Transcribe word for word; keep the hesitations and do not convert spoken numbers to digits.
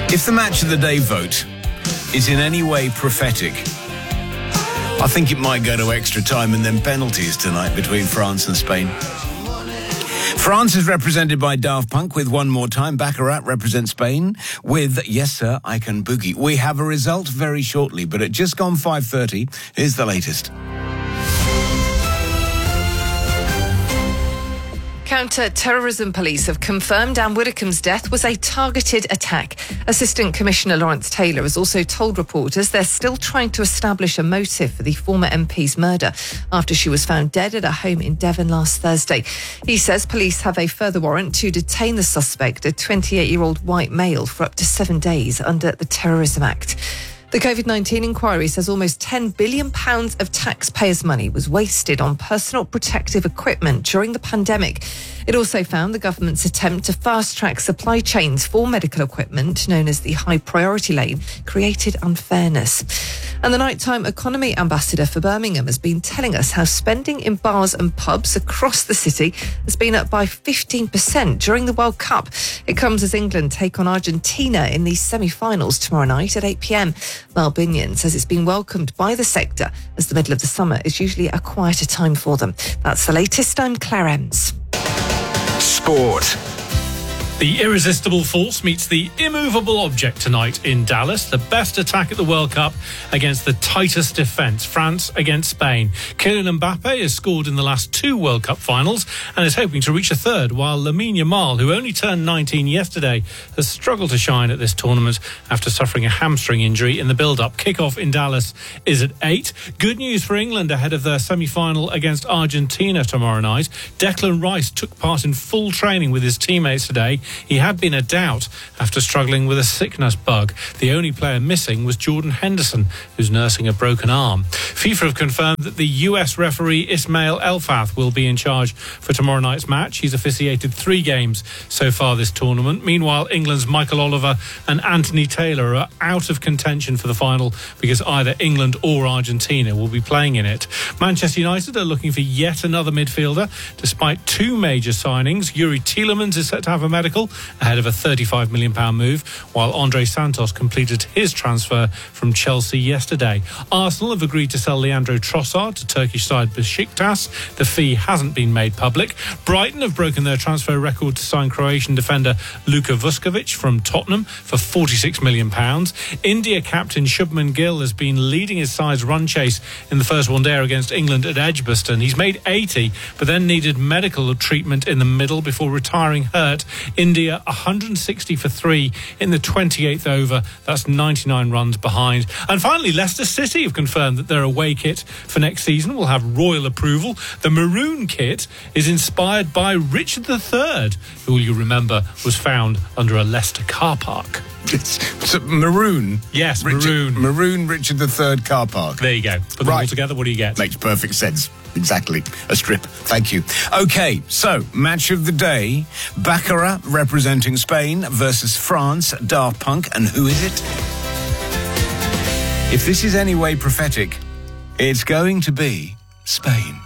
If the match of the day vote is in any way prophetic, I think it might go to extra time and then penalties tonight between France and Spain. France is represented by Daft Punk with One More Time. Baccarat represents Spain with Yes Sir, I Can Boogie. We have a result very shortly, but at just gone five thirty, here's the latest. Counter-terrorism police have confirmed Anne Widdecombe's death was a targeted attack. Assistant Commissioner Lawrence Taylor has also told reporters they're still trying to establish a motive for the former M P's murder after she was found dead at her home in Devon last Thursday. He says police have a further warrant to detain the suspect, a twenty-eight-year-old white male, for up to seven days under the Terrorism Act. The COVID nineteen inquiry says almost ten billion pounds of taxpayers' money was wasted on personal protective equipment during the pandemic. It also found the government's attempt to fast-track supply chains for medical equipment, known as the High Priority Lane, created unfairness. And the nighttime economy ambassador for Birmingham has been telling us how spending in bars and pubs across the city has been up by fifteen percent during the World Cup. It comes as England take on Argentina in the semi-finals tomorrow night at eight p.m. Mal Binion says it's been welcomed by the sector, as the middle of the summer is usually a quieter time for them. That's the latest. I'm Claire Ems. Sport. The irresistible force meets the immovable object tonight in Dallas. The best attack at the World Cup against the tightest defence. France against Spain. Kylian Mbappe has scored in the last two World Cup finals and is hoping to reach a third, while Lamine Yamal, who only turned nineteen yesterday, has struggled to shine at this tournament after suffering a hamstring injury in the build-up. Kick-off in Dallas is at eight. Good news for England ahead of their semi-final against Argentina tomorrow night. Declan Rice took part in full training with his teammates today. He had been a doubt after struggling with a sickness bug. The only player missing was Jordan Henderson, who's nursing a broken arm. FIFA have confirmed that the U S referee Ismail Elfath will be in charge for tomorrow night's match. He's officiated three games so far this tournament. Meanwhile, England's Michael Oliver and Anthony Taylor are out of contention for the final because either England or Argentina will be playing in it. Manchester United are looking for yet another midfielder. Despite two major signings, Yuri Tielemans is set to have a medical ahead of a thirty-five million pounds move, while Andre Santos completed his transfer from Chelsea yesterday. Arsenal have agreed to sell Leandro Trossard to Turkish side Besiktas. The fee hasn't been made public. Brighton have broken their transfer record to sign Croatian defender Luka Vuskovic from Tottenham for forty-six million pounds. India captain Shubman Gill has been leading his side's run chase in the first one-day against England at Edgbaston. He's made eighty, but then needed medical treatment in the middle before retiring hurt. India one hundred sixty for three in the twenty-eighth over. That's ninety-nine runs behind. And finally, Leicester City have confirmed that their away kit for next season will have royal approval. The maroon kit is inspired by Richard the Third, who you remember was found under a Leicester car park. It's, it's maroon. Yes, Richard, maroon. Maroon Richard the Third car park. There you go. Put them right. all together, what do you get? Makes perfect sense. Exactly. A strip. Thank you. Okay, so, match of the day. Baccarat representing Spain versus France. Daft Punk. And who is it? If this is any way prophetic, it's going to be Spain.